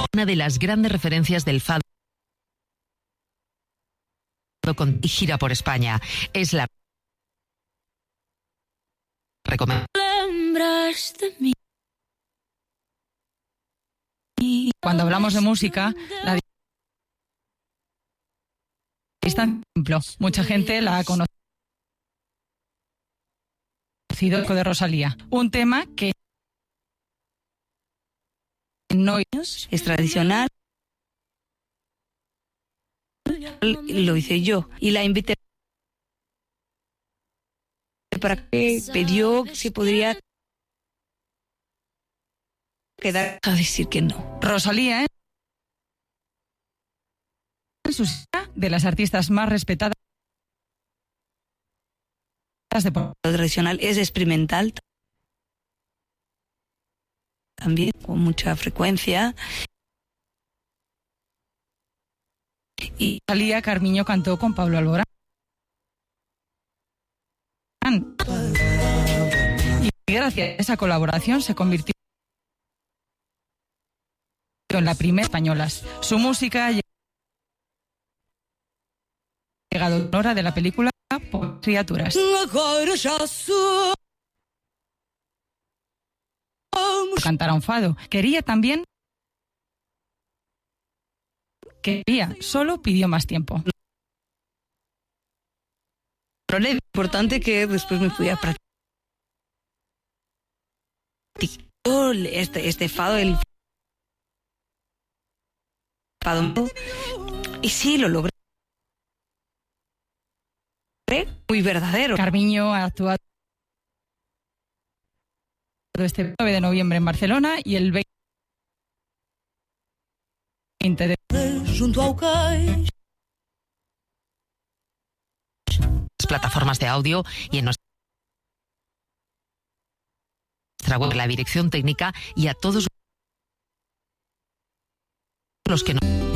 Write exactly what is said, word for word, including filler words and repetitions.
una de las grandes referencias del fado con gira por España. Es la recomendación. Cuando hablamos de música, la distancia, por ejemplo, mucha gente la ha conocido de Rosalía, un tema que no es tradicional, lo hice yo y la invité para que pidió si podría quedar a decir que no. Rosalía, ¿eh? de las artistas más respetadas de lo tradicional, es experimental también con mucha frecuencia. Y Rosalía Carmiño cantó con Pablo Alborán. Y gracias a esa colaboración se convirtió en la primera españolas. Su música ha llegado a hora de la película por criaturas. Cantar un fado. Quería también quería, solo pidió más tiempo. Pero lo importante que después me fui a practicar este, este fado, el fado, y sí, lo logré. Muy verdadero. Carmiño ha actuado este nueve de noviembre en Barcelona y el veinte de plataformas de audio y en nuestra web, la dirección técnica y a todos los que no